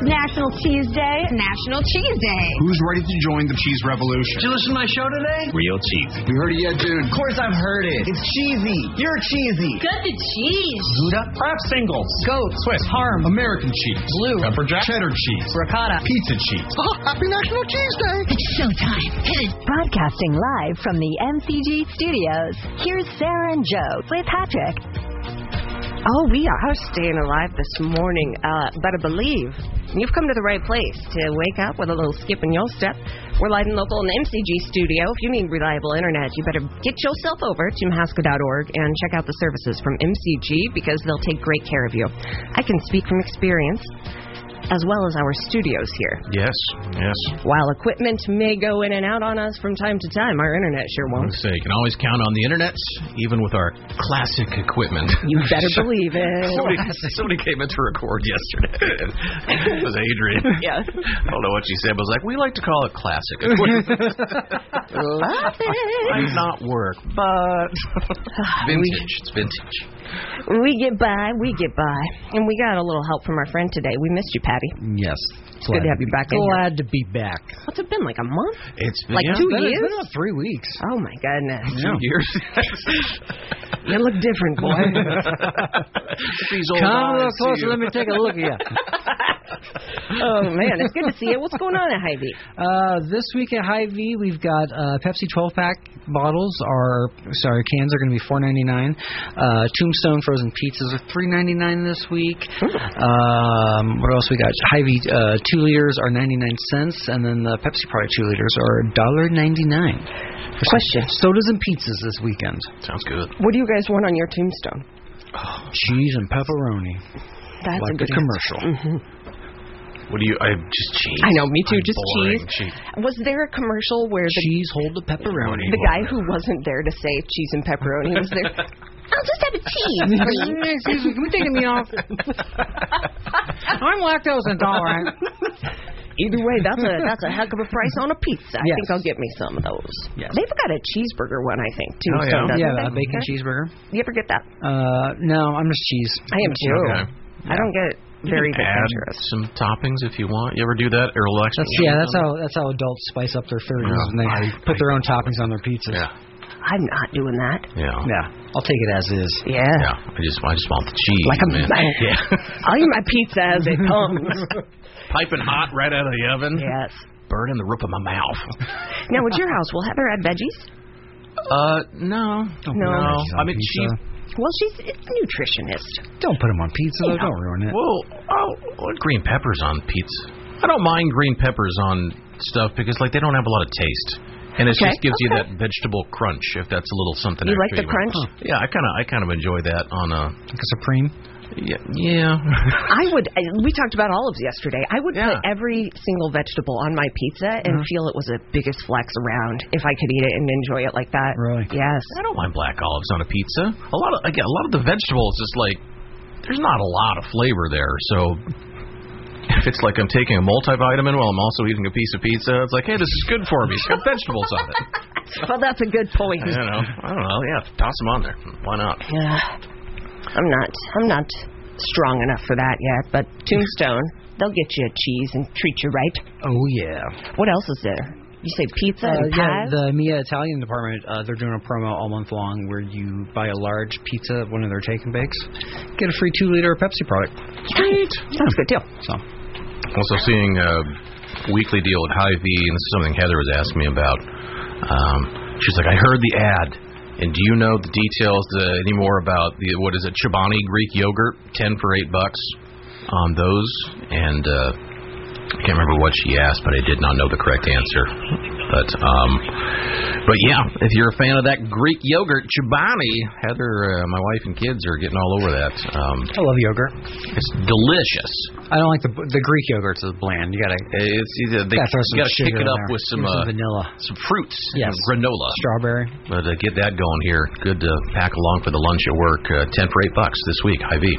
National Cheese Day. National Cheese Day. Who's ready to join the cheese revolution? Did you listen to my show today? Real cheese. You heard it yet, dude? Of course I've heard it. It's cheesy. You're cheesy. Good to cheese. Gouda. Kraft singles. Goat. Swiss. Parm. American cheese. Blue. Pepper jack. Cheddar cheese. Ricotta. Pizza cheese. Oh, happy National Cheese Day. It's showtime. Hit it. Broadcasting live from the MCG studios. Here's Sarah and Joe with Patrick. Oh, we are staying alive this morning. Better believe you've come to the right place to wake up with a little skip in your step. We're live and local in the MCG studio. If you need reliable internet, you better get yourself over to Mahaska.org and check out the services from MCG because they'll take great care of you. I can speak from experience, as well as our studios here. Yes. While equipment may go in and out on us from time to time, our internet sure won't. You can always count on the internet, even with our classic equipment. You better believe it. Somebody came in to record yesterday. It was Adrian. Yeah. I don't know what she said, but I was like, we like to call it classic equipment. Love it. Might not work, but vintage. It's vintage. We get by. And we got a little help from our friend today. We missed you, Patty. Yes. It's good to have you back in here. Glad to be back. What's it been, like a month? It's been, like 2 years? It's been about 3 weeks. Oh, my goodness. 2 years. You look different, boy. Come a little closer. Let me take a look at you. Oh, man. It's good to see you. What's going on at Hy-Vee? This week at Hy-Vee, we've got Pepsi 12-pack bottles. Cans are going to be $4.99. Tombstone frozen pizzas are $3.99 this week. What else we got? Hy-Vee 2 liters are 99 cents, and then the Pepsi product 2 liters are $1.99. Question. Sodas and pizzas this weekend. Sounds good. What do you guys want on your Tombstone? Cheese and pepperoni. That's like a good the commercial. Mm-hmm. What do you? Just cheese. I know, me too. I'm just boring. cheese. Was there a commercial where the cheese hold the pepperoni? The guy who wasn't there to say cheese and pepperoni was there. I'll just have a cheese. Excuse me, can we take me off? I'm lactose intolerant. Either way, that's a heck of a price on a pizza. I think I'll get me some of those. Yes. They've got a cheeseburger one, I think, too. Oh, yeah, a bacon cheeseburger. You ever get that? No, I'm just cheese. I am too. Okay. I don't get very adventurous. Some toppings if you want. You ever do that? Or That's how adults spice up their food. When they put their own toppings on their pizzas. Yeah. I'm not doing that. Yeah. I'll take it as is. Yeah. I just want the cheese. Like I'll eat my pizza as it comes. Piping hot right out of the oven. Yes. Burning the roof of my mouth. Now, at your house, will Heather add veggies? No. I mean, she's a nutritionist. Don't put them on pizza, though. Don't ruin it. Well, green peppers on pizza. I don't mind green peppers on stuff because, they don't have a lot of taste. And it just gives you that vegetable crunch, if that's a little something. You like the crunch? Yeah, I kind of enjoy that on a Supreme. Yeah. We talked about olives yesterday. I would put every single vegetable on my pizza and feel it was the biggest flex around if I could eat it and enjoy it like that. Really? Yes. I don't mind black olives on a pizza. A lot of the vegetables is there's not a lot of flavor there, so. If it's like I'm taking a multivitamin while I'm also eating a piece of pizza, it's like, hey, this is good for me. It's got vegetables on it. Well, that's a good point. I don't know. Yeah, toss them on there. Why not? Yeah. I'm not strong enough for that yet, but Tombstone, they'll get you a cheese and treat you right. Oh, yeah. What else is there? You say pizza and pies? The Mia Italian department, they're doing a promo all month long where you buy a large pizza, one of their take and bakes, get a free 2 liter Pepsi product. Sweet. Sounds good deal. So. Also seeing a weekly deal at Hy-Vee, and this is something Heather was asking me about. She's like, I heard the ad, and do you know the details anymore about what is it, Chobani Greek yogurt, 10 for $8 on those? And I can't remember what she asked, but I did not know the correct answer. But yeah, if you're a fan of that Greek yogurt, Chobani, Heather, my wife and kids are getting all over that. I love yogurt. It's delicious. I don't like the Greek yogurt's bland. You gotta kick it up with some vanilla, some fruits, yes, granola, strawberry. But get that going here. Good to pack along for the lunch at work. 10 for $8 this week. Hy-Vee.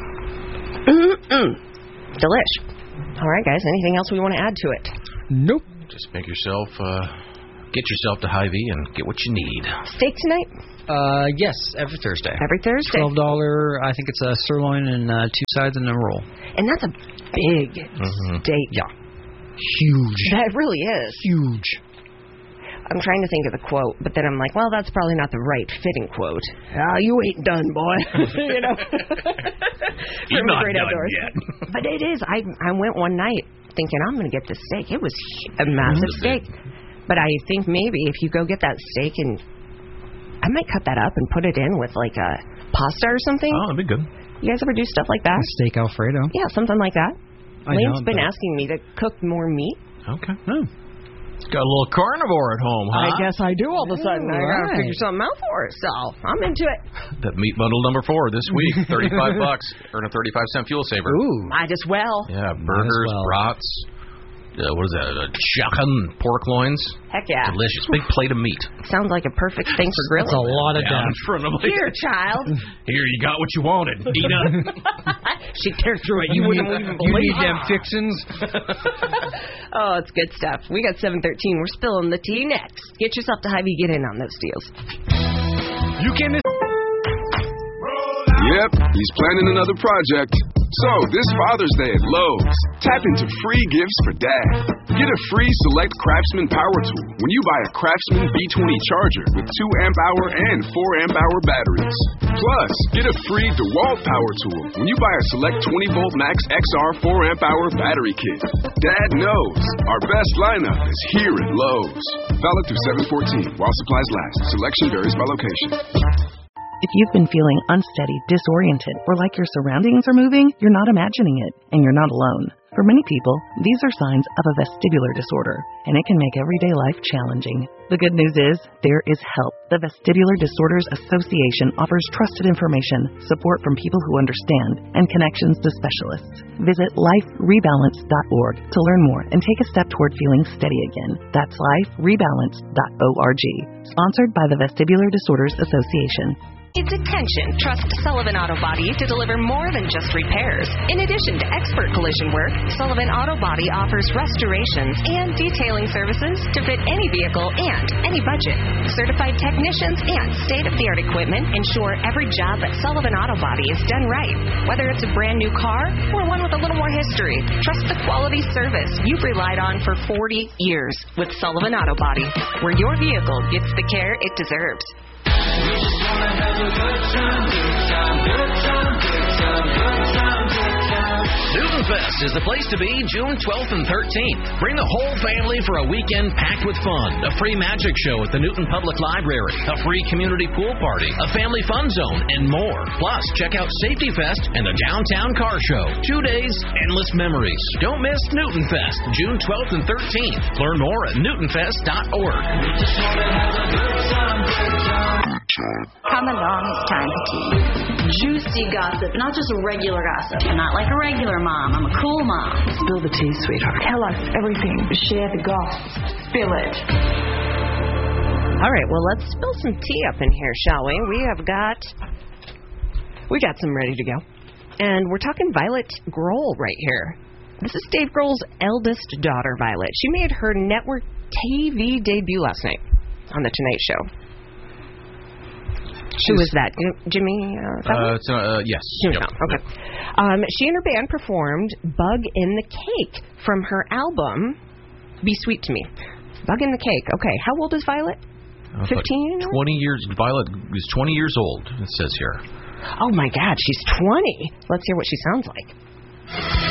Delish. All right, guys. Anything else we want to add to it? Nope. Just get yourself to Hy-Vee and get what you need. Steak tonight? Yes, every Thursday. Every Thursday. $12. I think it's a sirloin and 2 sides and a roll. And that's a big steak. Yeah. Huge. That really is. Huge. I'm trying to think of the quote, but then I'm like, well, that's probably not the right fitting quote. You ain't done, boy. You know? You're not Great done Outdoors. yet. But it is. I went one night thinking I'm going to get this steak. It was a massive steak. But I think maybe if you go get that steak, and I might cut that up and put it in with like a pasta or something. Oh, that'd be good. You guys ever do stuff like that? A steak Alfredo. Yeah, something like that. Lane's been but- asking me to cook more meat. Okay. Oh. Got a little carnivore at home, huh? I guess I do all of a sudden. I gotta right. figure something out for it, so I'm into it. That meat bundle number 4 this week, $35. Earn a 35-cent fuel saver. Ooh. Might as well. Yeah, burgers, well. brats. What is that? Chicken, pork loins. Heck yeah. Delicious. Big plate of meat. Sounds like a perfect thing for grilling. That's a lot of Down damn. in front of me. Here, child. Here, you got what you wanted. Eat up. She tears through it. You wouldn't even You believe need them fixins. Oh, it's good stuff. We got 713. We're spilling the tea next. Get yourself to Hy-Vee. Get in on those deals. You can. Yep, he's planning another project. So, this Father's Day at Lowe's, tap into free gifts for Dad. Get a free Select Craftsman Power Tool when you buy a Craftsman B20 charger with 2 amp-hour and 4 amp-hour batteries. Plus, get a free DeWalt Power Tool when you buy a Select 20-volt Max XR 4 amp-hour battery kit. Dad knows our best lineup is here at Lowe's. Valid through 7/14 while supplies last. Selection varies by location. If you've been feeling unsteady, disoriented, or like your surroundings are moving, you're not imagining it, and you're not alone. For many people, these are signs of a vestibular disorder, and it can make everyday life challenging. The good news is, there is help. The Vestibular Disorders Association offers trusted information, support from people who understand, and connections to specialists. Visit liferebalance.org to learn more and take a step toward feeling steady again. That's liferebalance.org. Sponsored by the Vestibular Disorders Association. It's attention. Trust Sullivan Auto Body to deliver more than just repairs. In addition to expert collision work, Sullivan Auto Body offers restorations and detailing services to fit any vehicle and any budget. Certified technicians and state-of-the-art equipment ensure every job at Sullivan Auto Body is done right. Whether it's a brand new car or one with a little more history, trust the quality service you've relied on for 40 years with Sullivan Auto Body, where your vehicle gets the care it deserves. Newton Fest is the place to be June 12th and 13th. Bring the whole family for a weekend packed with fun. A free magic show at the Newton Public Library, a free community pool party, a family fun zone, and more. Plus, check out Safety Fest and the Downtown Car Show. 2 days, endless memories. Don't miss Newton Fest, June 12th and 13th. Learn more at newtonfest.org. Come along, it's time for tea. Juicy gossip, not just regular gossip. I'm not like a regular mom. I'm a cool mom. Spill the tea, sweetheart. Tell us everything. Share the gossip. Spill it. All right, well, let's spill some tea up in here, shall we? We got some ready to go. And we're talking Violet Grohl right here. This is Dave Grohl's eldest daughter, Violet. She made her network TV debut last night on The Tonight Show. Who was that? Jimmy Fallon? Yes. Jimmy Yep. Fallon, okay. She and her band performed Bug in the Cake from her album Be Sweet to Me. Bug in the Cake. Okay, how old is Violet? 15? 20 years. Violet is 20 years old, it says here. Oh, my God, she's 20. Let's hear what she sounds like.